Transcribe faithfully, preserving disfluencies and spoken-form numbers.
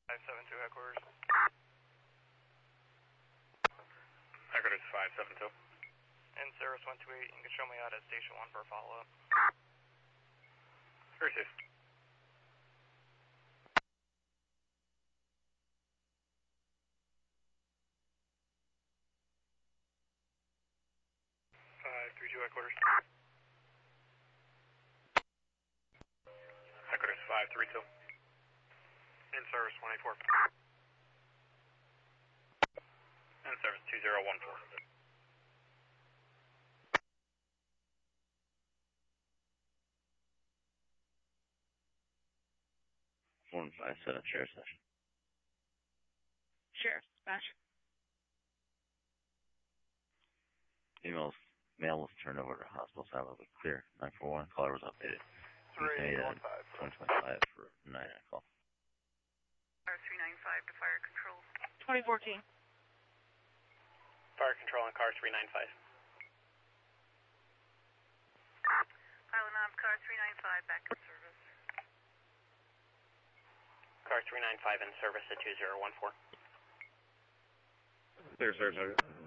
five seven two headquarters. Headquarters five seven two. In service one two eight, you can show me out at station one for a follow-up. Received. five three two headquarters. Headquarters five three two. In service one eight four. In service two zero one four. one five seven, Sheriff Session. Sheriff, dispatch. Emails, mail was turned over to hospital side will be clear. nine four one, caller was updated. three one five. twenty twenty-five for nine nine call. three nine five to fire control. twenty fourteen. Fire control on car three nine five. Pilot Knob, car three nine five, back in service. Car three nine five in service at two zero one four. Clear, sir.